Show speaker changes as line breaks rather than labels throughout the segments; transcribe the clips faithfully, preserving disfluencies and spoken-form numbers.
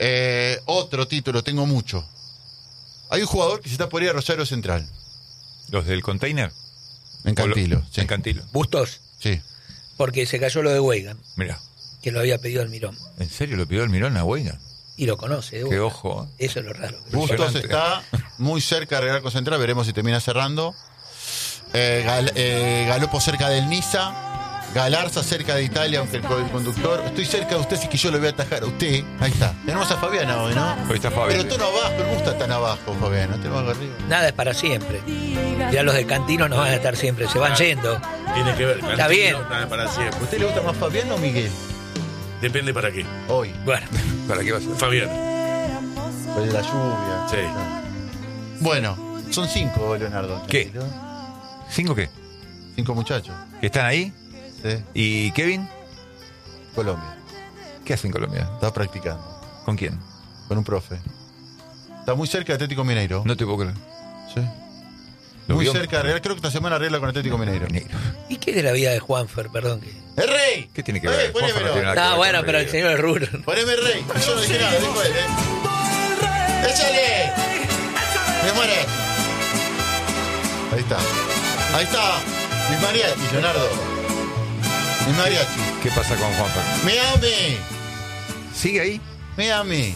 Eh, otro título, tengo mucho. Hay un jugador que se está por ir a Rosario Central.
¿Los del container?
En Cantilo.
Lo,
sí.
En Cantilo.
¿Bustos?
Sí.
Porque se cayó lo de Weigan,
Mira.
que lo había pedido Almirón.
¿En serio lo pidió Almirón a Weigan?
Y lo conoce. de
Qué
una.
ojo. ¿eh?
Eso es lo raro.
Bustos está muy cerca de arreglar con Central, veremos si termina cerrando. Eh, Gal, eh, Galopo cerca del Niza. Galarza cerca de Italia, aunque el, el conductor. Estoy cerca de usted, si que yo lo voy a atajar a usted. Ahí está. Tenemos a Fabiana hoy, ¿no?
Hoy está Fabián.
Pero tono abajo, no me gusta tan abajo, Fabiana. Tenemos acá arriba.
Nada es para siempre. Ya los de Cantino no van a estar siempre, se van yendo.
Tiene que ver.
Está bien.
Nada para siempre.
¿A usted le gusta más Fabián o Miguel?
Depende para qué.
Hoy.
Bueno,
¿Para qué va a ser?
Fabián.
Por la lluvia.
Sí.
Bueno, son cinco, Leonardo.
¿Qué?
Tranquilo.
¿Cinco qué?
Cinco muchachos.
¿Que están ahí?
Sí.
¿Y Kevin?
Colombia.
¿Qué hace en Colombia?
Está practicando.
¿Con quién?
Con un profe. Está muy cerca de Atlético Mineiro.
No te puedo creer.
Sí.
¿Lo
Muy
vio?
cerca de arreglar. Creo que esta semana arregla con Atlético Mineiro.
Mineiro.
¿y qué de la vida de Juanfer? Perdón que.
¡El rey!
¿Qué tiene que
Eh,
ver? Juanfer
ponémelo.
no tiene nada que
Ah,
ver
bueno,
con
pero el
River.
señor Rur.
Poneme el rey. Yo no dije nada, dijo él, ¿eh? ¡Échale! ¡Me muere! Ahí está. Ahí está. Mi mariachi, Leonardo. Mi mariachi.
¿Qué pasa con Juanfer?
¡Miami!
¿Sigue ahí?
¡Miami!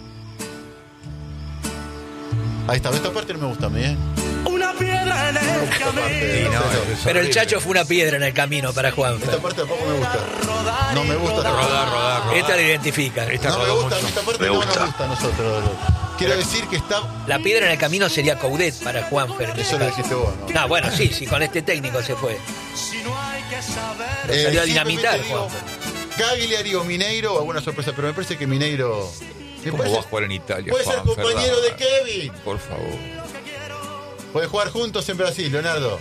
Ahí está. Esta parte no me gusta a mí, ¿eh?
Una piedra en el
Esta
camino.
parte,
Sí, no,
no,
es
Pero el
horrible.
Chacho fue una piedra en el camino para Juanfer.
esta parte tampoco me gusta. No me gusta. esta parte.
Rodar, rodar, rodar.
Esta lo identifica.
Esta
No me
rodó
gusta,
mucho.
esta parte
Me
no
gusta.
nos gusta a nosotros. Quiero decir que está.
La piedra en el camino sería Coudet para Juanfer. en ese
Eso lo
caso.
dijiste vos, ¿no?
No, bueno, sí, sí, con este técnico se fue. Lo
Eh,
salió a
simplemente
dinamitar,
digo,
Juanfer.
Cagliari o Mineiro, alguna sorpresa, pero me parece que Mineiro. me
¿Cómo
puede
va a
ser-
jugar en Italia?
Puede ser
Juanfer?
compañero de
Dale.
Kevin.
Por favor.
Puede jugar juntos en Brasil, Leonardo.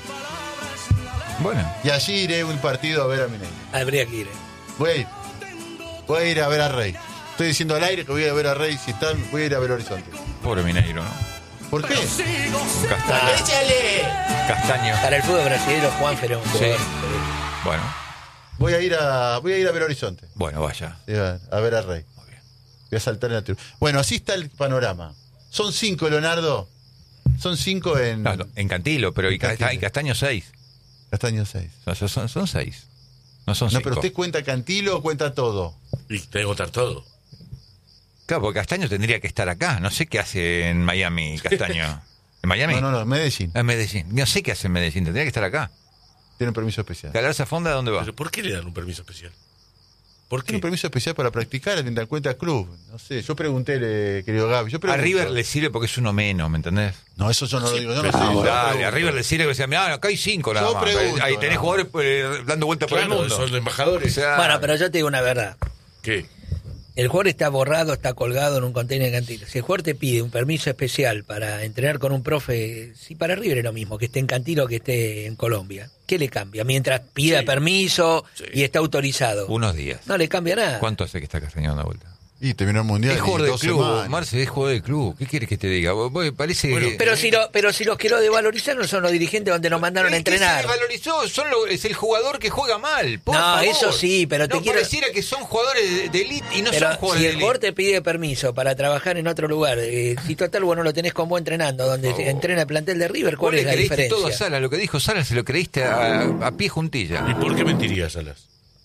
Bueno.
Y allí iré un partido a ver a Mineiro.
Habría que ir. eh.
Voy a ir. Voy a ir a ver a Rey. Estoy diciendo al aire que voy a ir a ver a Rey. Si están, voy a ir a ver Horizonte.
Pobre Mineiro, ¿no?
¿Por qué?
Castaño.
¡Échale!
Castaño.
Para el fútbol brasileño, Juanfer es un
Sí.
jugador.
Bueno.
Voy a ir a, voy a ir a ver Horizonte.
Bueno, vaya.
Sí, a, a ver a Rey.
Muy bien.
Voy a saltar en la tribuna. Bueno, así está el panorama. Son cinco, Leonardo. Son cinco en
No, no, en Cantilo, pero y,
En Cantilo.
Casta- y Castaño seis.
Castaño seis.
No, son, son, son seis. No son
No,
cinco.
pero usted cuenta Cantilo o cuenta todo.
Y te debo contar todo.
Claro, porque Castaño tendría que estar acá. No sé qué hace en Miami, Castaño. ¿En Miami?
No, no, no, Medellín.
En Medellín. No sé qué hace en Medellín. Tendría que estar acá.
Tiene un permiso especial.
¿Galarza Fonda dónde va?
¿Pero por qué le dan un permiso especial? ¿Por
Tiene un
qué?
permiso especial para practicar en cuenta club. No sé, yo pregunté, le- querido Gaby. Yo
A
pregunto.
River le sirve porque es uno menos, ¿me entendés?
No, eso yo no lo digo. Yo no
pero-
sé.
Ah,
yo
Dale,
pregunto.
a River le sirve que sea, mirá, acá hay cinco nada
Yo
más.
pregunto,
Ahí tenés
no.
jugadores eh, dando vueltas por el
Claro,
mundo.
son embajadores.
O sea,
Bueno, pero yo te digo una verdad.
¿Qué?
El jugador está borrado, está colgado en un container de Cantilo. Si el jugador te pide un permiso especial para entrenar con un profe, si para River es lo mismo, que esté en Cantilo o que esté en Colombia, ¿qué le cambia? Mientras pida
Sí.
permiso
Sí.
y está autorizado.
unos días.
No le cambia nada.
¿Cuánto hace que está Castaño dando vuelta?
Y terminó el mundial.
Es
y
jugador del
dos
club,
semanas.
Marce, es jugador del club. ¿Qué quieres que te diga? Vos- vos parece
Bueno,
que...
Pero si, lo, pero si los que lo devalorizaron son los dirigentes donde nos mandaron a
Es que
entrenar.
se valorizó, son lo- es el jugador que juega mal. Por
No,
favor.
eso sí, pero te
no,
quiero-
pareciera que son jugadores de, de elite y no
Pero
son jugadores
si
de
el jugador
elite.
te pide permiso para trabajar en otro lugar, eh, si total vos no lo tenés con vos entrenando, donde
Por favor.
entrena el plantel de River,
Vos
¿cuál
le
es la
creíste
diferencia?
todo a Salas, lo que dijo Salas se lo creíste a, a pie
¿Y
juntilla.
por qué mentirías, Salas?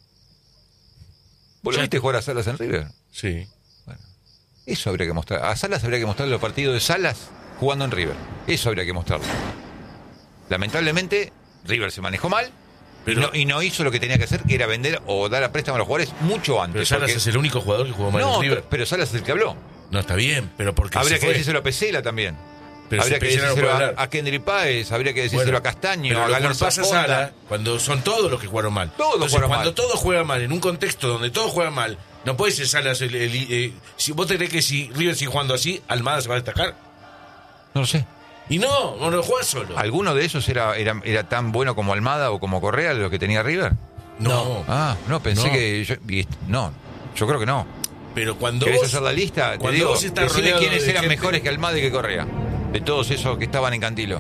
¿Vos lo viste jugar a Salas en River?
Sí.
Bueno, eso habría que mostrar. A Salas habría que mostrarle los partidos de Salas jugando en River. Eso habría que mostrarlo. Lamentablemente, River se manejó mal.
Pero-
no- y no hizo lo que tenía que hacer, que era vender o dar a préstamo a los jugadores mucho antes.
Pero Salas
porque-
es el único jugador que jugó mal
no,
en River.
pero Salas es el que habló.
No, está bien, pero porque
Habría
se
que
fue.
decírselo a Pesela también.
Pero
habría
si
que
Pesela no
decírselo
puede
a,
hablar.
a Kendry Páez, habría que decírselo
Bueno,
a Castaño,
pero
a
lo que
Galarza
pasa,
Fonda.
Sala, cuando son todos los que jugaron mal.
Todos
Entonces,
jugaron
cuando
mal.
todos juegan mal, en un contexto donde todos juegan mal, no puede ser Salas el... el- eh, si vos te crees que si River sigue jugando así, Almada se va a destacar.
No lo sé.
Y no, no lo juega solo.
¿Alguno de esos era, era, era tan bueno como Almada o como Correa, lo que tenía River?
No.
Ah, no, pensé
No.
que... Yo, y- no, yo creo que no.
Pero cuando
¿Querés
vos...
hacer la lista? Te
cuando
digo,
vos estás
decime
rodeado
quiénes
de
eran
gente-
mejores que Almada y que Correa. De todos esos que estaban en Cantilo.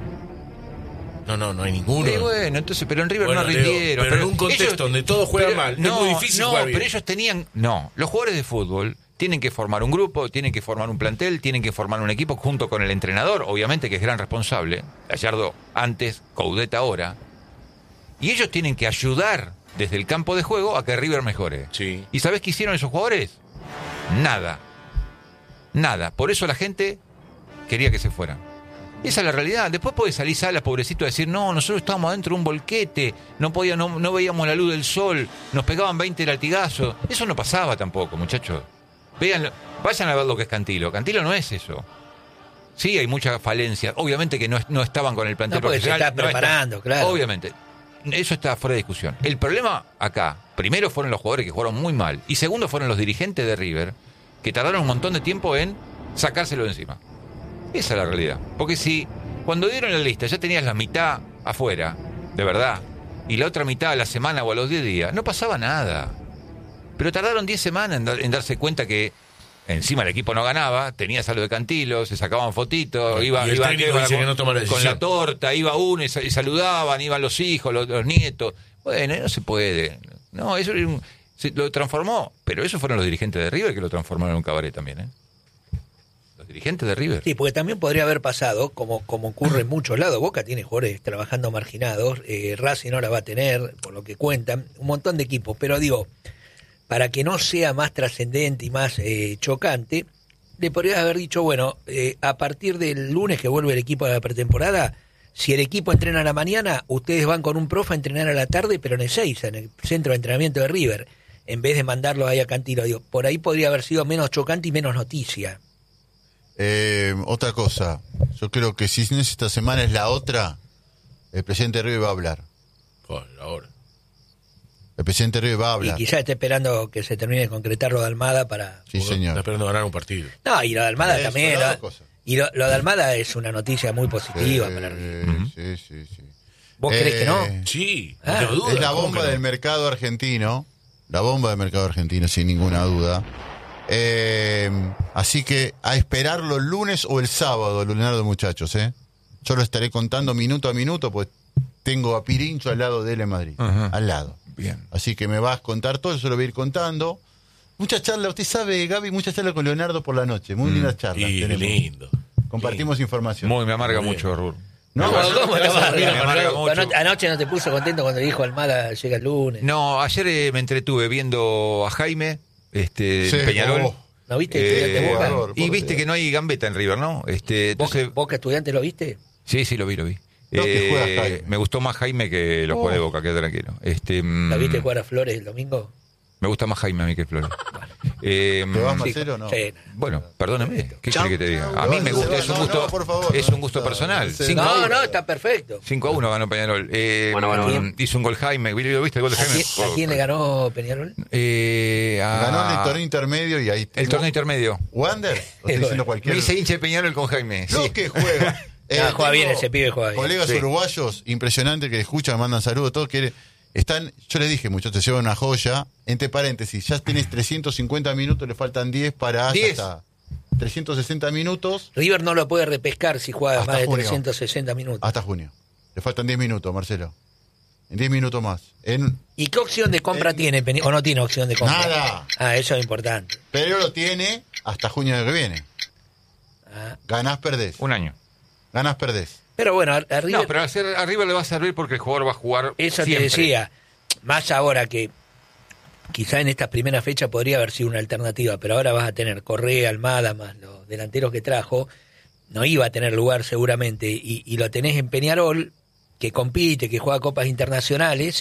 No, no, no hay ninguno.
Eh, bueno, entonces, pero en River
Bueno,
no
Leo,
rindieron.
pero en un contexto donde todos juegan mal, es
no,
muy difícil
no,
jugar bien.
pero ellos tenían... No, los jugadores de fútbol Tienen que formar un grupo, tienen que formar un plantel, tienen que formar un equipo junto con el entrenador, obviamente que es gran responsable, Gallardo antes, Coudet ahora, y ellos tienen que ayudar desde el campo de juego a que River mejore.
Sí.
¿Y sabés qué hicieron esos jugadores? Nada. Nada. Por eso la gente quería que se fueran. Esa es la realidad. Después puede salir Salas, pobrecito, a decir, no, nosotros estábamos adentro de un volquete, no podía, no, no veíamos la luz del sol, nos pegaban veinte latigazos. Eso no pasaba tampoco, muchachos. Vean, vayan a ver lo que es Cantilo. Cantilo no es eso. Sí, hay muchas falencias. Obviamente que no, no estaban con el plantel
No, porque se
profesional.
está
no
preparando,
está.
claro.
Obviamente. Eso está fuera de discusión. El problema acá, primero fueron los jugadores que jugaron muy mal. Y segundo fueron los dirigentes de River, que tardaron un montón de tiempo en sacárselo de encima. Esa es la realidad. Porque si cuando dieron la lista ya tenías la mitad afuera, de verdad, y la otra mitad a la semana o a los diez días, no pasaba nada. Pero tardaron diez semanas en, dar, en darse cuenta que encima el equipo no ganaba, tenías algo de Cantilo, se sacaban fotitos, iba,
y el
iba,
técnico
iba
dice
con,
que no toma la
con
decisión.
la torta, iba uno y, y saludaban, iban los hijos, los, los nietos. Bueno, no se puede. No, eso era un, se, lo transformó, pero esos fueron los dirigentes de River que lo transformaron en un cabaret también, ¿eh? Los dirigentes de River.
Sí, porque también podría haber pasado, como, como ocurre en muchos lados, Boca tiene jugadores trabajando marginados, eh, Racing no la va a tener, por lo que cuentan, un montón de equipos, pero digo, para que no sea más trascendente y más eh, chocante, le podrías haber dicho, bueno, eh, a partir del lunes que vuelve el equipo a la pretemporada, si el equipo entrena a la mañana, ustedes van con un profe a entrenar a la tarde, pero en el Ezeiza, en el centro de entrenamiento de River, en vez de mandarlo ahí a Cantilo. Digo, por ahí podría haber sido menos chocante y menos noticia.
Eh, otra cosa, yo creo que si no es esta semana es la otra, el presidente de River va a hablar.
Joder, ahora.
El presidente de River va a
Y
hablar.
quizás esté esperando que se termine de concretar lo de Almada para...
Sí, señor.
Está esperando ganar un partido.
No, y lo de Almada
Es
también.
una
Lo,
cosa.
y lo, lo de Almada es una noticia muy positiva
Eh,
para River.
sí, sí, sí.
¿Vos
Eh,
crees que no?
Sí,
Ah,
no tengo duda.
Es la
¿cómo
bomba
que no?
del mercado argentino. La bomba del mercado argentino, sin ninguna duda. Eh, así que a esperarlo el lunes o el sábado, Leonardo, muchachos. ¿eh? Yo lo estaré contando minuto a minuto, pues tengo a Pirincho al lado de él en Madrid.
Ajá.
Al lado.
Bien.
Así que me vas a contar todo, eso lo voy a ir contando. Mucha charla, usted sabe, Gaby, mucha charla con Leonardo por la noche. Muy lindas charlas.
Y
tenemos.
lindo.
Compartimos información.
Muy, me amarga
Muy bien.
mucho, Rur.
No,
¿Cómo,
no,
cómo
no,
te
no,
amarga?
me amarga mucho.
Anoche, anoche no te puso contento cuando dijo Almada llega el lunes.
No, ayer eh, me entretuve viendo a Jaime, este,
Sí,
en Peñarol.
oh.
¿No viste
Eh,
Estudiantes
por
Boca?
favor.
y viste que no hay gambeta en River, ¿no? Este,
¿Boca,
entonces,
Boca Estudiantes lo viste?
sí, sí, lo vi, lo vi.
No, que
Eh,
juega Jaime.
me gustó más Jaime que los
Oh.
jugadores de Boca, quédate tranquilo. Este, mm,
¿La viste jugar a Flores el domingo?
me gusta más Jaime a mí que Flores. Eh,
¿Te vas,
mm,
Marcelo, o no?
Sí.
bueno, perdóneme, ¿qué
Chau.
quiere que te diga? A
No,
mí me
no,
gusta,
no,
es un
no,
gusto,
no, por favor,
es
no,
un gusto
no,
personal.
no sé.
cinco a
No,
uno.
no, está perfecto.
cinco a uno ganó Peñarol. Eh,
Bueno, bueno, bueno.
Hizo un gol Jaime. ¿Lo viste el gol de
¿A
Jaime?
quién, a quién le ganó Peñarol?
Eh, a-
Ganó en el torneo intermedio y ahí
El
tengo-
torneo intermedio.
¿Wander? ¿O estoy
Bueno.
diciendo
Me
cualquier?
hice hincha de Peñarol con Jaime.
Lo
Sí.
que juega.
Ah, juega bien
tengo
ese pibe, juega bien.
Colegas
Sí.
uruguayos, impresionante, que escuchan, mandan saludos, todos quieren. Están, yo les dije, muchachos, te llevan una joya. Entre paréntesis, ya tienes trescientos cincuenta minutos, le faltan diez para
diez.
hasta trescientos sesenta minutos
River no lo puede repescar si juega
Hasta
más de
junio.
trescientos sesenta minutos.
hasta junio. Le faltan diez minutos, Marcelo. En diez minutos más. En,
¿Y qué opción de compra
Eh,
tiene Peña- o no tiene opción de compra?
Nada.
Ah, eso es importante.
pero lo tiene hasta junio que viene.
Ah.
Ganás, perdés.
Uh.
Un año.
Ganás, perdés.
Pero bueno, a, a River,
No, pero a hacer- a River le va a servir porque el jugador va a jugar
eso
siempre.
te decía. Más ahora que quizá en esta primera fecha podría haber sido una alternativa, pero ahora vas a tener Correa, Almada, más los delanteros que trajo. No iba a tener lugar seguramente. Y, y lo tenés en Peñarol, que compite, que juega copas internacionales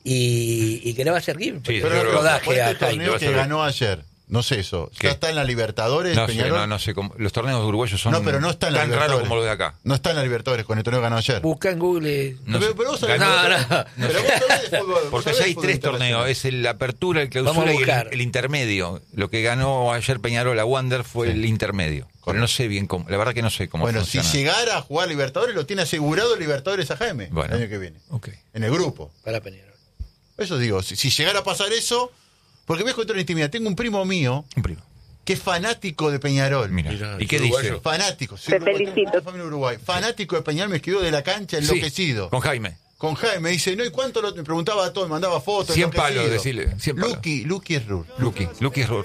y, y que le va a servir.
Sí,
pero
yo
el
creo-
rodaje
Por
a
este
Jaime.
torneo que ganó ayer. No sé eso.
¿Qué?
¿Ya está en la Libertadores,
No sé,
Peñarol?
no, no sé cómo. Los torneos uruguayos son
No, pero no está en la
tan raros
Libertadores.
como los de acá.
No está en la Libertadores con el torneo que ganó ayer.
Busca en Google.
No
pero,
sé.
pero vos sabés,
Ganó-
No, no.
pero vos sabés de fútbol, vos
Porque
sabés
ya
de
hay
fútbol
tres
internacional.
torneos, es el apertura, el
Vamos
clausura
a
y
buscar.
el, el intermedio. Lo que ganó ayer Peñarol a Wander fue el intermedio. Pero no sé bien cómo, la verdad que no sé cómo
Bueno,
funciona.
si llegara a jugar Libertadores, lo tiene asegurado Libertadores a Jaime
Bueno.
el año que viene.
Ok.
En el grupo.
Para Peñarol.
Eso digo, si, si llegara a pasar eso, porque ves contra la intimidad. Tengo un primo mío
Un primo.
que es fanático de Peñarol.
Mira.
Mira,
¿Y qué
uruguayo.
dice?
Fanático. Sí,
Te
uruguayo, tengo
felicito.
una familia en Uruguay. Fanático de Peñarol, me escribió de la cancha
Sí,
enloquecido.
con Jaime.
Con Jaime, dice, no, ¿y cuánto lo, me preguntaba a todo? Me mandaba fotos.
cien
enloquecido.
palos, decile, cien palos.
Lucky, Lucky es Rur.
Lucky, Lucky es Rur.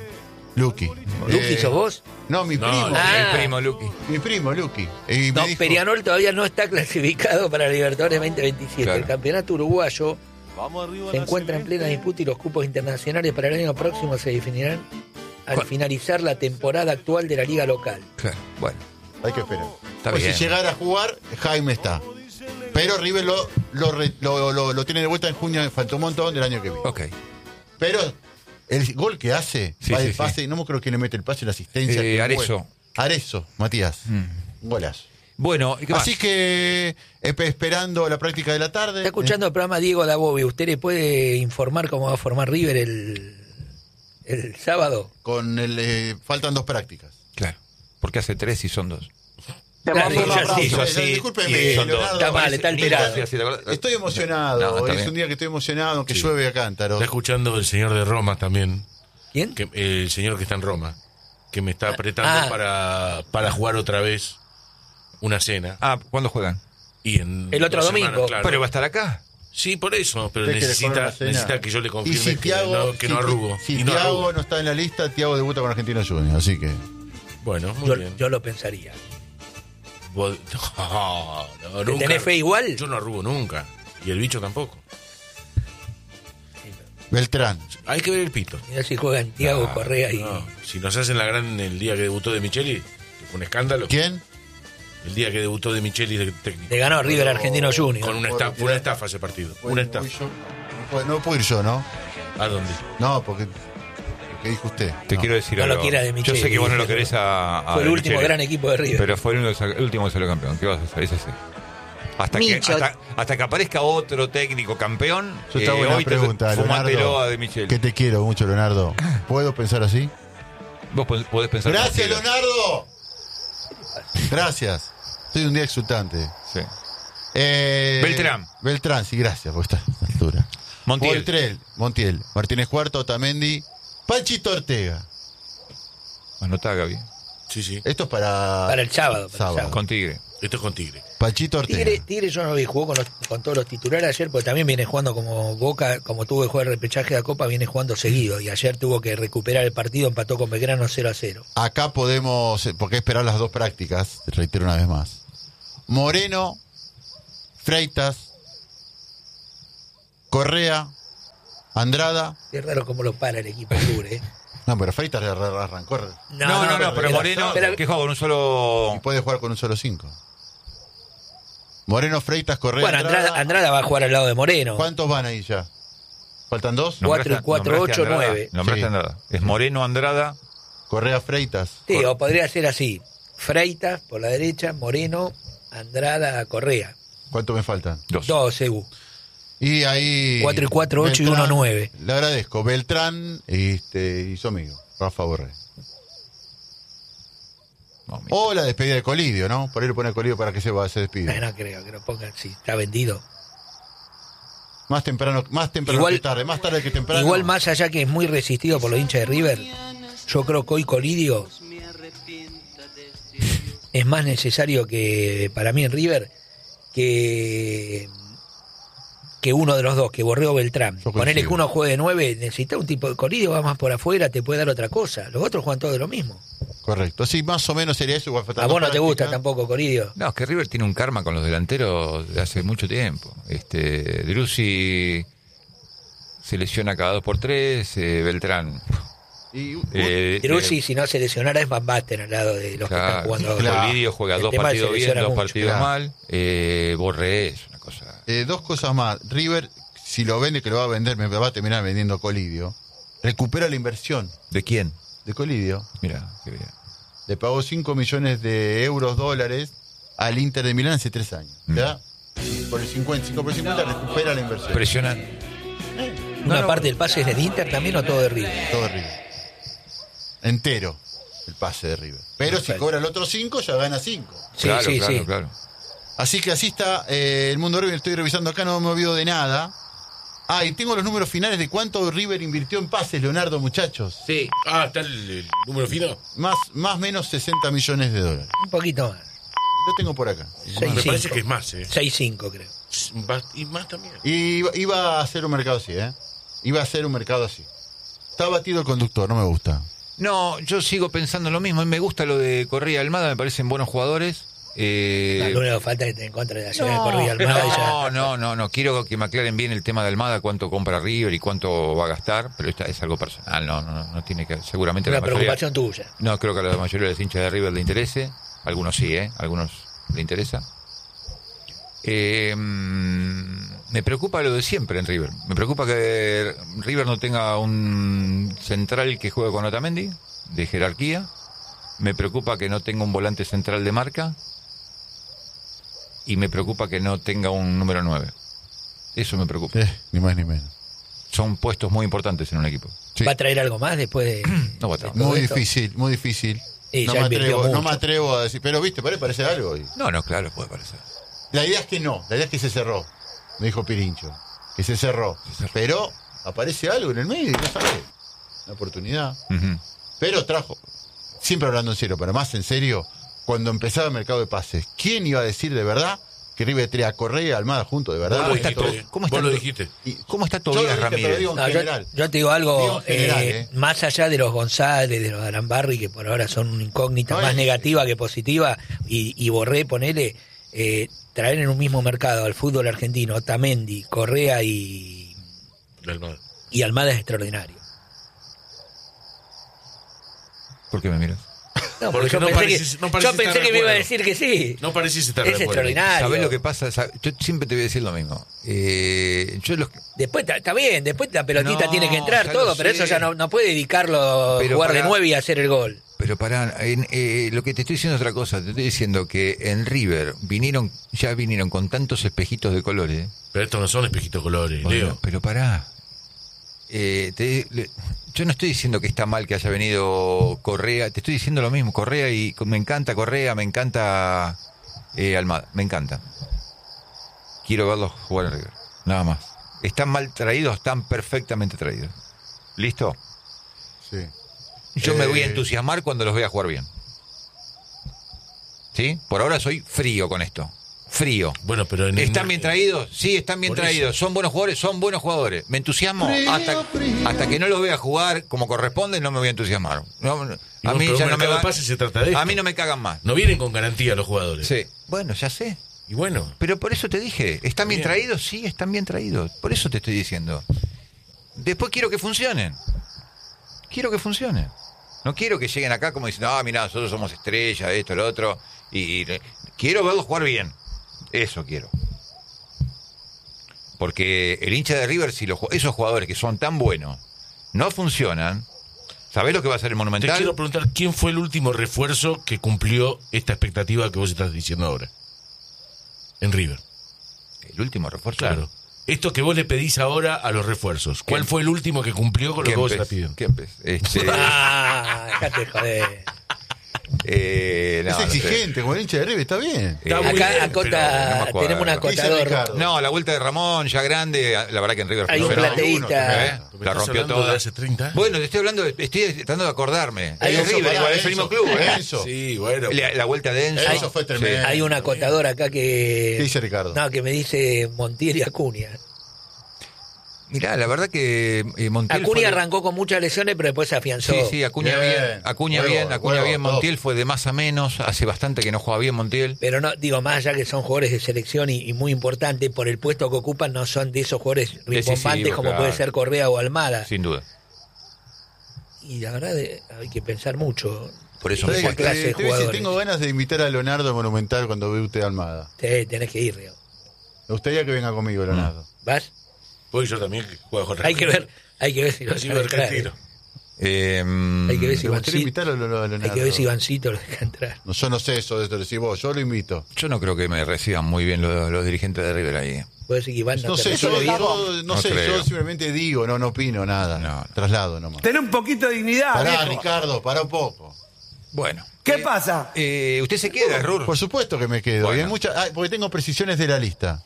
Luqui.
¿Luqui
Eh,
sos vos?
No, mi
No,
primo.
Ah.
El primo Luqui.
Mi primo, Luqui. Y me
No,
dijo-
Perianol todavía no está clasificado para Libertadores veinte veintisiete.
Claro.
El campeonato uruguayo se encuentra en plena disputa y los cupos internacionales para el año próximo se definirán al
¿Cuál?
finalizar la temporada actual de la liga local.
Claro, bueno.
Hay que esperar.
Está
Pues
bien.
si llegara a jugar, Jaime está. Pero River lo, lo, re- lo, lo- lo tiene de vuelta en junio, faltó un montón del año que viene.
Ok.
Pero el gol que hace,
Sí,
va
sí,
el
sí.
pase, no me creo que le mete el pase y la asistencia.
Eh,
que
Arezzo.
fue. Arezzo, Matías.
Mm.
Un golazo.
Bueno, ¿y qué más?
Así que espe- esperando la práctica de la tarde.
Está escuchando el programa Diego Dabove. ¿Usted le puede informar cómo va a formar River el, el sábado?
eh, con el, eh, faltan dos prácticas.
Claro. Porque hace tres y son dos.
Claro,
mando un
ya
abrazo.
sí.
Hizo así,
Discúlpeme,
y son dos.
Leonardo.
Está mal, está alterado.
Sí, así, ¿te acordás?
Estoy emocionado.
No, está
es
bien.
un día que estoy emocionado, que
Sí.
llueve a cántaros.
Está escuchando el señor de Roma también.
¿Quién?
Que, eh, el señor que está en Roma. Que me está apretando
Ah.
para, para jugar otra vez una cena.
Ah, ¿cuándo juegan?
Y en
El otro
dos
domingo.
semanas, claro.
Pero va a estar acá.
Sí, por eso. Pero
¿Usted quiere jugar
necesita,
una cena?
necesita que yo le
Y
confirme
si
que,
Thiago,
no, que
si,
no arrugo.
si
y no
Thiago
arrugo.
no está en la lista, Thiago debuta con Argentino Juniors, así que
Bueno, muy
Yo,
bien.
yo lo pensaría.
Vos- No, no,
¿Te
nunca.
tenés fe igual?
Yo no arrugo nunca. Y el bicho tampoco.
Beltrán.
Hay que ver el pito.
Mirá si juegan Thiago
Ah,
Correa y...
no. Si nos hacen la gran el día que debutó de Micheli, que fue un escándalo.
¿Quién?
El día que debutó de Micheli de técnico.
Le ganó River Argentino Junior.
Con una estafa, fue una estafa ese partido. Una estafa.
Voy yo. No puedo- No puedo ir yo, ¿no?
¿A dónde?
No, porque lo que dijo usted.
Te
No.
quiero decir
No lo
algo.
quiera de
Yo
Micheli,
sé que vos no lo
dice.
querés a, a
Fue el
de
último
Micheli,
gran equipo de River.
Pero fue el, único- el último que salió campeón. ¿Qué vas a hacer? Es ese. Hasta que,
Micho.
hasta, hasta que aparezca otro técnico campeón,
Yo te hago
eh,
una
hoy te-
pregunta,
fumátelo
Leonardo.
a De Micheli.
Que te quiero mucho, Leonardo. ¿Puedo pensar así?
Vos pod- podés pensar.
Gracias,
tranquilo.
Leonardo. Gracias. Estoy un día exultante.
Sí.
Eh,
Beltrán.
Beltrán, sí, gracias, porque está a esta altura.
Montiel.
Montiel. Montiel. Martínez Cuarto, Otamendi. Panchito Ortega.
Anotá, Gaby.
Sí, sí.
Esto es para...
Para el sábado. Para el
Sábado.
sábado.
Con Tigre.
Esto es con Tigre.
Panchito Ortega.
Tigre, Tigre yo no vi, jugó con, los- con todos los titulares ayer, porque también viene jugando como Boca, como tuvo que jugar el repechaje de la Copa, viene jugando seguido. Y ayer tuvo que recuperar el partido, empató con Belgrano cero a cero.
Acá podemos, eh, porque esperar las dos prácticas, te reitero una vez más. Moreno, Freitas, Correa, Andrada.
Es raro cómo lo para el equipo Tigre, ¿eh?
No, pero Freitas le arran- arrancó
No, no, no, pero Moreno,
pero-
que juega con un solo.
y puede jugar con un solo cinco. Moreno, Freitas, Correa,
Bueno,
Andrada.
Andrada, Andrada va a jugar al lado de Moreno.
¿Cuántos van ahí ya? ¿Faltan dos?
No. cuatro y
Nombraste-
cuatro,
nombraste
ocho,
Andrada.
nueve.
Nombraste
Sí.
Andrada. Es Moreno, Andrada.
Correa, Freitas.
Sí, o podría ser así. Freitas por la derecha, Moreno, Andrada, Correa.
¿Cuántos me faltan?
Dos.
Dos, según.
Y ahí...
Cuatro y cuatro, ocho y
Beltrán,
uno, nueve.
Le agradezco. Beltrán este, y su amigo, Rafa Borré.
No, mi-
O la despedida de Colidio, ¿no? Por ahí le pone Colidio para que se va, se despide.
No, no creo que lo pongan, sí, está vendido.
Más temprano, más temprano
Igual-
que tarde, más tarde que temprano.
Igual más allá que es muy resistido por los hinchas de River, yo creo que hoy Colidio es más necesario que para mí en River que que uno de los dos, que Borré o Beltrán.
Yo
Ponele
coincido.
que uno juegue de nueve, necesita un tipo de Colidio, va más por afuera, te puede dar otra cosa. Los otros juegan todo de lo mismo.
Correcto. Sí, más o menos sería eso. Igual
A
faltando
vos no te
práctica.
gusta tampoco Colidio.
No, es que River tiene un karma con los delanteros de hace mucho tiempo. Este, Drussi se lesiona cada dos por tres, eh, Beltrán.
Y, uh,
Eh,
Drussi,
eh,
si no se lesionara, es Van Basten al lado de los que están
claro,
jugando.
claro.
Colidio juega
El
dos
tema
partidos
se
bien,
lesiona
dos
mucho,
partidos
claro.
mal. Eh, Borré es una cosa.
eh, dos cosas más. River, si lo vende, que lo va a vender, me va a terminar vendiendo Colidio. Recupera la inversión
¿De quién?
de Colidio.
Mira, qué bien.
Le pagó cinco millones de euros, dólares al Inter de Milán hace tres años.
Mm.
¿Ya? Por el cincuenta, cinco por cincuenta recupera la inversión.
Impresionante.
¿Una
No, no.
parte del pase es del Inter también o todo de River?
Todo River. Entero el pase de River. Pero si
Perfecto.
cobra el otro cinco, ya gana cinco.
Sí,
claro,
sí,
claro,
sí.
claro.
Así que así está eh, el mundo River. Estoy revisando acá, no me olvido de nada. Ah, y tengo los números finales de cuánto River invirtió en pases, Leonardo, muchachos.
Sí.
Ah, está el, el número fino.
Más más menos sesenta millones de dólares.
Un poquito más.
Lo tengo por acá.
Seis,
Me parece
cinco.
que es más, ¿eh?
seis cinco creo.
Va- Y más también.
Y iba, iba a hacer un mercado así, ¿eh? Iba a hacer un mercado así. Está batido el conductor, no me gusta.
No, yo sigo pensando lo mismo. A mí me gusta lo de Correa y Almada, me parecen buenos jugadores. Eh,
La única falta que te en contra de la ciudad
no,
de Correa Almada.
no,
ya.
no, no, no. Quiero que me aclaren bien el tema de Almada, cuánto compra River y cuánto va a gastar, pero esta es algo personal. No, no, no, no tiene que. Seguramente
Una
la mayoría.
preocupación tuya.
No creo que a la mayoría de los hinchas de River le interese. Algunos sí, ¿eh? Algunos le interesa. Eh, me preocupa lo de siempre en River. Me preocupa que River no tenga un central que juegue con Otamendi, de jerarquía. Me preocupa que no tenga un volante central de marca. Y me preocupa que no tenga un número nueve. Eso me preocupa.
Eh, ni más ni menos.
Son puestos muy importantes en un equipo.
Sí.
¿Va a traer algo más después de.?
No va a traer.
de todo
Muy
esto?
difícil, muy difícil.
Y
no,
ya
me
invirtió
atrevo, no
mucho.
me atrevo a decir, pero viste, parece, parece algo. Y
No, no, claro, puede parecer.
la idea es que no, la idea es que se cerró, me dijo Pirincho, que se cerró. Pero aparece algo en el medio y no sabes. Una oportunidad.
Ujú.
Pero trajo, siempre hablando en serio, pero más en serio, cuando empezaba el mercado de pases, ¿quién iba a decir de verdad que River traía a Correa y Almada juntos, de verdad?
Vos lo
está
dijiste,
todo-
eh.
cómo está
Vos lo
todo-
dijiste.
Y-
¿Cómo está
Yo lo
Tobías
dije, pero
Ramírez?
digo en
No, yo,
general.
yo te digo algo,
Digo en general,
eh,
eh.
más allá de los González, de los Arambarri, que por ahora son una incógnita
No,
más
es-
negativa que positiva, y, y Borré, ponele, eh, traer en un mismo mercado al fútbol argentino, Otamendi, Correa y,
La Almada.
y Almada es extraordinario.
¿Por qué me miras?
No,
Porque
porque yo
no
pensé,
pareces-
que,
no
yo
pareces
pensé
estar
que
de
me iba a
acuerdo.
decir que sí.
No parecís estar
Es
de acuerdo.
extraordinario.
¿Sabés lo que pasa? ¿Sabés? Yo siempre te voy a decir lo mismo. Eh, yo los,
Después está, está bien, después la pelotita
No,
tiene que entrar
ya
todo,
lo
pero
sé.
eso ya no, no puede dedicarlo a
Pero
jugar de
pará.
nueve y hacer el gol.
Pero pará, en, eh, lo que te estoy diciendo es otra cosa. Te estoy diciendo que en River vinieron, ya vinieron con tantos espejitos de colores.
Pero estos no son espejitos colores,
Bueno,
Leo.
pero pará. Eh, te- le- yo no estoy diciendo que está mal que haya venido Correa. Te estoy diciendo lo mismo. Correa y me encanta Correa, me encanta eh, Almada, me encanta. Quiero verlos jugar en River. Nada más. Están mal traídos, están perfectamente traídos. ¿Listo?
Sí.
Yo me voy a
Eh,
entusiasmar cuando los vea jugar bien. ¿Sí? Por ahora soy frío con esto. Frío.
Bueno, pero en
¿Están bien traídos? Sí, están bien
Por eso.
traídos. ¿Son buenos jugadores? Son buenos jugadores. ¿Me entusiasmo?
Frío,
hasta,
frío.
hasta que no los vea jugar como corresponde, no me voy a entusiasmar. No, no,
Y
a
vos,
mí
pero
ya
un
no me
mercado
va-
de pases se trata de esto.
A mí no me cagan más.
No vienen con garantía los jugadores.
Sí. Bueno, ya sé.
Y bueno,
Pero por eso te dije, ¿están bien,
Bien.
traídos? Sí, están bien traídos. Por eso te estoy diciendo. Después quiero que funcionen. Quiero que funcionen. No quiero que lleguen acá como diciendo, ah, mira, nosotros somos estrellas, esto, lo otro. Y, y quiero verlos jugar bien. Eso quiero. Porque el hincha de River, si los, ju- esos jugadores que son tan buenos no funcionan, ¿sabés lo que va a ser el
te
Monumental?
quiero preguntar, ¿quién fue el último refuerzo que cumplió esta expectativa que vos estás diciendo ahora? En River.
El último refuerzo.
Claro. Esto que vos le pedís ahora a los refuerzos. ¿Cuál
Kempes.
fue el último que cumplió con lo que vos estás
Kempes.
pidiendo?
Kempes. Este,
Ah, déjate de joder.
eh, no,
es
no sé.
exigente, como el hincha de River, está bien.
Eh,
Está muy
Acá
bien,
acota,
pero no me acuerdo.
tenemos un
¿Qué dice
acotador.
Ricardo?
No, la vuelta de Ramón, ya grande, la verdad que en River
Hay un
funcionó.
plateísta.
¿Eh?
¿Me
La
estás
rompió
hablando
toda.
de hace treinta?
Bueno, te estoy hablando, de- estoy tratando de acordarme.
Hay
Es
un-
River,
pará,
igual, es el
Enzo,
mismo club, ¿eh?
Enzo.
Sí, bueno.
La, la vuelta de Enzo.
Eso fue tremendo.
Hay un acotador acá que.
¿Qué dice Ricardo?
No, que me dice Montiel y Acuña.
Mirá, la verdad que eh, Montiel
Acuña
fue de-
arrancó con muchas lesiones, pero después se afianzó.
Sí, sí, Acuña
Bien.
bien, Acuña
Huevo,
bien, Acuña
huevo,
bien,
top.
Montiel fue de más a menos, hace bastante que no juega bien Montiel.
Pero no, digo, más allá que son jugadores de selección y, y muy importantes, por el puesto que ocupan, no son de esos jugadores rimbombantes
Decisivos,
como
claro.
puede ser Correa o Almada.
Sin duda.
Y la verdad, de- hay que pensar mucho.
Por eso
¿Sabés
me
esa
que
cuesta.
clase de
te- te voy a decir,
jugadores.
tengo ganas de invitar a Leonardo Monumental cuando ve usted a Almada.
Te, tenés que ir, Río.
Me gustaría que venga conmigo, Leonardo.
¿Vas?
Voy yo también que juego con
Hay que ver, hay que ver si lo
Así
dejan
ver qué
entrar.
tiro.
Eh,
Hay que ver si
Me gustaría
Ivancito,
invitarlo a Leonardo.
hay que ver si Ivancito lo deja entrar.
No, yo no sé eso de esto, lo decís vos, yo lo invito.
yo no creo que me reciban muy bien los, los dirigentes de River ahí.
Puede ser que Iván no,
No
te
sé, yo,
resuelve bien.
yo- no
No
sé,
creo.
yo simplemente digo, no, no opino nada.
No.
Traslado nomás.
Tener un poquito de dignidad,
Pará,
viejo.
Ricardo, pará un poco.
Bueno.
¿Qué
Eh,
pasa?
eh, ¿Usted se queda, Rur?
Por supuesto que me quedo.
Bueno.
Y hay muchas, ah, porque tengo precisiones de la lista.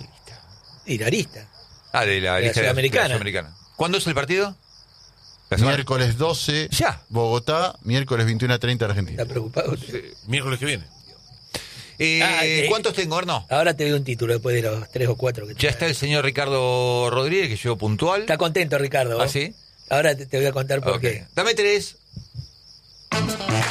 Y la lista.
Ah, de la,
De la
lista de
Sudamericana.
de la Sudamericana. ¿Cuándo es el partido? La semana-
Miércoles doce,
Ya.
Bogotá, miércoles veintiuno a treinta, Argentina.
¿Está preocupado usted?
Miércoles que viene.
Eh,
Ah, eh,
¿Cuántos tengo, Horno?
Ahora te doy un título después de los tres o cuatro que te
Ya está el señor Ricardo Rodríguez, que llegó puntual.
Está contento, Ricardo.
¿Ah, sí?
Ahora te, te voy a contar por
Ok.
qué.
Dame tres.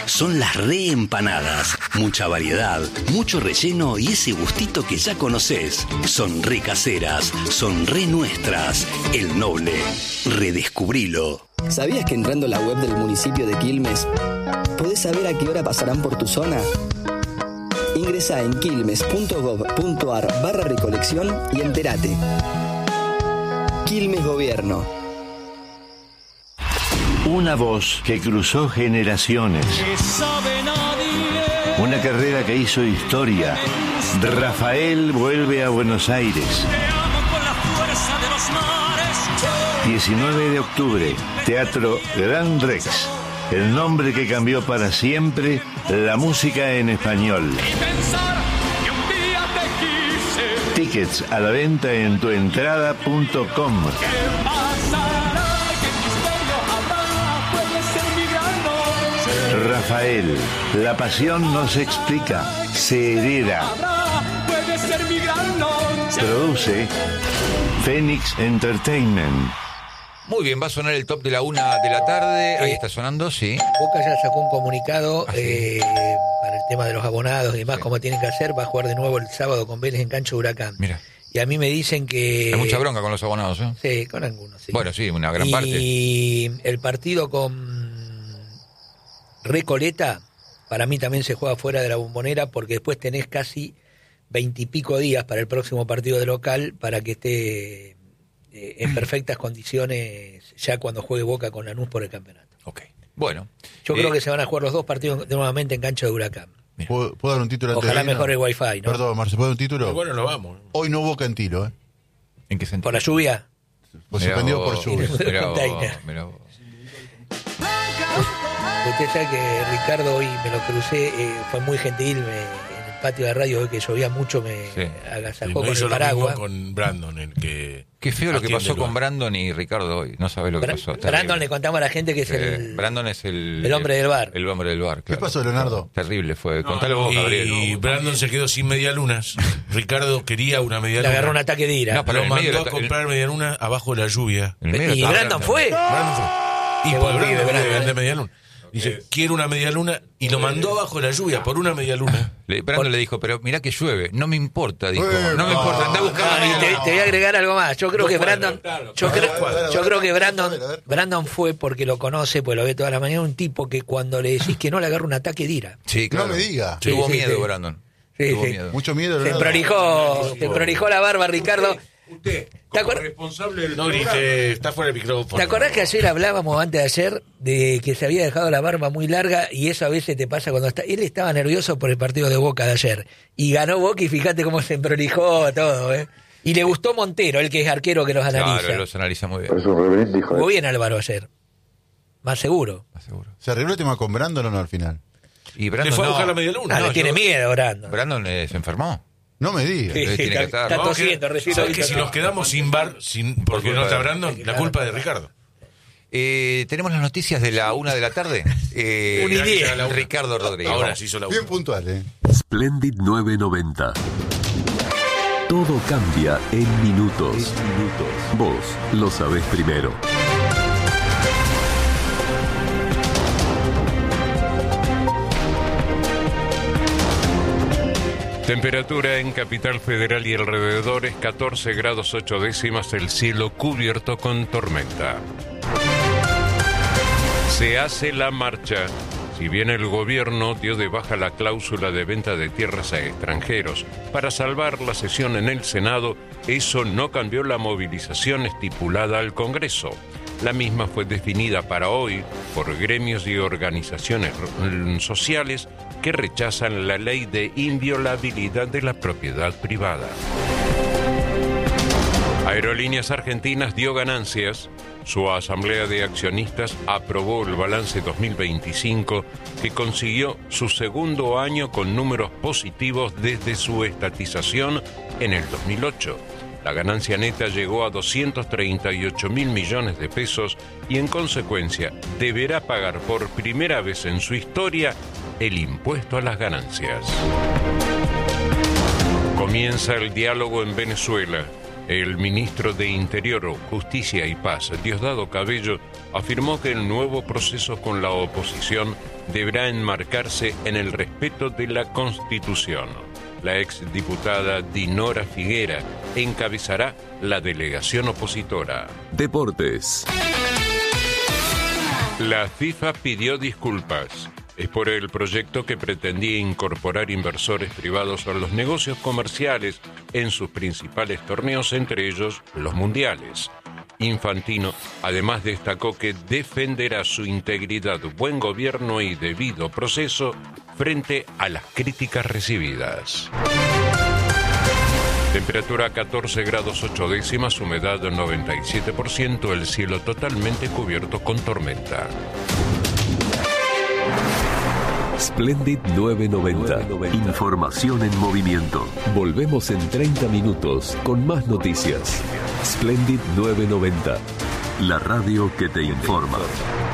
son las reempanadas. Mucha variedad, mucho relleno y ese gustito que ya conoces. Son re caseras, son re nuestras. El Noble, redescubrilo.
¿Sabías que entrando a la web del municipio de Quilmes podés saber a qué hora pasarán por tu zona? Ingresá en quilmes.gov.ar barra recolección y entérate. Quilmes Gobierno.
Una voz que cruzó generaciones. Una carrera que hizo historia. Rafael vuelve a Buenos Aires. diecinueve de octubre, Teatro Gran Rex. El nombre que cambió para siempre la música en español. Tickets a la venta en tuentrada punto com. Rafael, la pasión no se explica, se hereda. Produce Phoenix Entertainment.
Muy bien, va a sonar el top de la una de la tarde. Ahí
Eh,
está sonando, sí.
Boca ya sacó un comunicado
Ah, sí.
eh, para el tema de los abonados y demás, como tienen que hacer. Va a jugar de nuevo el sábado con Vélez en cancha de Huracán.
Mira,
Y a mí me dicen que...
hay mucha bronca con los abonados, ¿eh?
Sí, con algunos, sí.
Bueno, sí, una gran
y
parte.
Y el partido con Recoleta, para mí también se juega fuera de la Bombonera, porque después tenés casi veintipico días para el próximo partido de local para que esté eh, en perfectas condiciones ya cuando juegue Boca con Lanús por el campeonato.
Ok. Bueno.
Yo
eh,
creo que se van a jugar los dos partidos nuevamente en cancha de Huracán.
mira.
¿Puedo, puedo dar un título antes
Ojalá
de irnos?
mejore el wifi, ¿no?
Perdón, Marce, ¿puedo dar un título?
Bueno, lo vamos.
Hoy no hubo Cantilo, ¿eh?
¿En qué sentido?
Por la lluvia.
Pues
Mirá
suspendido
vos,
por lluvia.
mirá vos,
Container.
mirá vos.
Usted sabe que Ricardo hoy me lo crucé, eh, fue muy gentil, me, en el patio de radio hoy que llovía mucho me
Sí.
agasajó
Y
con
me hizo
el
lo mismo
paraguas.
con Brandon, el que...
Qué feo lo que
atiende
pasó
el
con
bar.
Brandon y Ricardo hoy. No sabés lo que
Bra-
pasó.
Brandon
terrible.
le contamos a la gente que es
Eh,
el...
Brandon es el...
el hombre del bar.
El hombre del bar,
¿Qué
claro.
pasó, Leonardo?
Terrible fue. Contalo vos,
Y
Gabriel.
Brandon se quedó sin medialunas. Ricardo quería una
Le
medialuna.
agarró un ataque de ira.
No, pero
Lo
en el medio
mandó
de
a
la-
comprar medialuna abajo de la lluvia.
En el medio
¿Y
estaba
Brandon fue?
Brandon fue. Y
Qué
por
buen pibe,
Brandon
Brandon,
de,
eh.
de medialuna. Dice, quiero una medialuna. Y lo mandó abajo de la lluvia por una medialuna.
Le- Brandon le dijo, pero mirá que llueve. No me importa, dijo.
Eh,
No me
no.
importa, anda a buscar la
Ah, y te,
medialuna.
te voy a agregar algo más. Yo creo
Dos
que
cuadras,
Brandon,
claro.
yo
Dos
creo,
cuadras.
yo creo que Brandon,
A ver, a ver.
Brandon fue porque lo conoce, pues lo ve toda la mañana, un tipo que cuando le decís que no le agarra un ataque de ira.
Sí, claro.
No me diga.
Sí,
Tuvo
sí,
miedo,
sí.
Brandon.
Sí,
Tuvo
sí.
miedo.
Mucho miedo,
Se
Leonardo.
prolijó, se prolijó la barba, Ricardo.
Usted,
¿Te
como
acuerdas?
responsable del
No
programa,
grite, está fuera del micrófono.
¿Te acordás que ayer hablábamos, antes de ayer, de que se había dejado la barba muy larga y eso a veces te pasa cuando está... Él estaba nervioso por el partido de Boca de ayer y ganó Boca y fíjate cómo se prolijó todo, ¿eh? Y le gustó Montero, el que es arquero que los analiza.
Claro, los analiza muy bien.
Jugó bien Álvaro ayer. Más seguro.
Más seguro.
¿Se arregló el tema con Brandon o no al final?
Y
Le
Brandon
fue a
no.
buscar la medialuna.
Ah,
No,
le tiene
yo-
miedo, Brandon.
Brandon eh, se enfermó.
No me diga.
Sí,
tiene que
está,
estar.
está
Vamos que-
tosiendo, recién lo
¿Sabes
vi
que si
tocar.
nos quedamos sin bar, sin, porque
culpa
no está
de-
Brandon, la culpa es de Ricardo?
Eh, tenemos las noticias de la una de la tarde. Eh,
Una idea.
gracias a Ricardo Rodríguez.
Ahora
Vamos.
sí hizo la
Bien
una.
puntual, ¿eh?
Splendid novecientos noventa. Todo cambia en minutos. Vos lo sabés primero.
Temperatura en Capital Federal y alrededores catorce grados ocho décimas, el cielo cubierto con tormenta. Se hace la marcha. Si bien el gobierno dio de baja la cláusula de venta de tierras a extranjeros para salvar la sesión en el Senado, eso no cambió la movilización estipulada al Congreso. La misma fue definida para hoy por gremios y organizaciones mm, sociales que rechazan la ley de inviolabilidad de la propiedad privada. Aerolíneas Argentinas dio ganancias. Su asamblea de accionistas aprobó el balance dos mil veinticinco, que consiguió su segundo año con números positivos desde su estatización en el dos mil ocho. La ganancia neta llegó a doscientos treinta y ocho mil millones de pesos y en consecuencia deberá pagar por primera vez en su historia el impuesto a las ganancias. Comienza el diálogo en Venezuela. El ministro de Interior, Justicia y Paz, Diosdado Cabello, afirmó que el nuevo proceso con la oposición deberá enmarcarse en el respeto de la Constitución. La exdiputada Dinora Figuera encabezará la delegación opositora.
Deportes.
La FIFA pidió disculpas. Es por el proyecto que pretendía incorporar inversores privados a los negocios comerciales en sus principales torneos, entre ellos los mundiales. Infantino además destacó que defenderá su integridad, buen gobierno y debido proceso frente a las críticas recibidas. Temperatura catorce grados ocho décimas, humedad noventa y siete por ciento, el cielo totalmente cubierto con tormenta.
Splendid nueve noventa. Información en movimiento. Volvemos en treinta minutos con más noticias. Splendid nueve noventa. La radio que te informa.